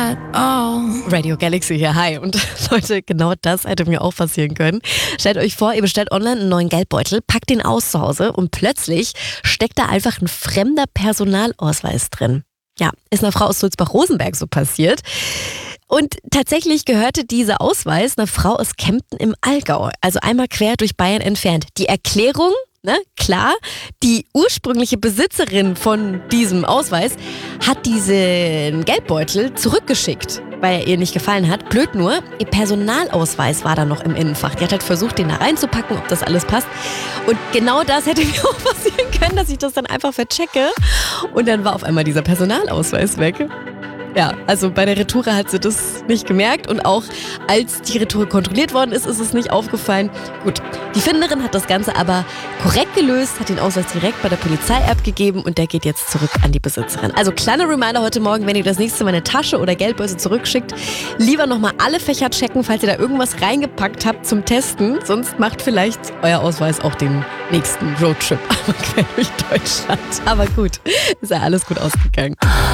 at all. Radio Galaxy hier, hi. Und Leute, genau das hätte mir auch passieren können. Stellt euch vor, ihr bestellt online einen neuen Geldbeutel, packt den aus zu Hause und plötzlich steckt da einfach ein fremder Personalausweis drin. Ja, ist einer Frau aus Sulzbach-Rosenberg so passiert. Und tatsächlich gehörte dieser Ausweis einer Frau aus Kempten im Allgäu, also einmal quer durch Bayern entfernt. Die Erklärung, klar, die ursprüngliche Besitzerin von diesem Ausweis hat diesen Geldbeutel zurückgeschickt, weil er ihr nicht gefallen hat. Blöd nur, ihr Personalausweis war da noch im Innenfach. Die hat halt versucht, den da reinzupacken, ob das alles passt. Und genau das hätte mir auch passieren können, dass ich das dann einfach verchecke. Und dann war auf einmal dieser Personalausweis weg. Ja, also bei der Retoure hat sie das nicht gemerkt und auch als die Retoure kontrolliert worden ist, ist es nicht aufgefallen. Gut, die Finderin hat das Ganze aber korrekt gelöst, hat den Ausweis direkt bei der Polizei abgegeben und der geht jetzt zurück an die Besitzerin. Also kleiner Reminder heute Morgen, wenn ihr das nächste Mal eine Tasche oder Geldbörse zurückschickt, lieber nochmal alle Fächer checken, falls ihr da irgendwas reingepackt habt zum Testen. Sonst macht vielleicht euer Ausweis auch den nächsten Roadtrip quer durch Deutschland. Aber gut, ist ja alles gut ausgegangen.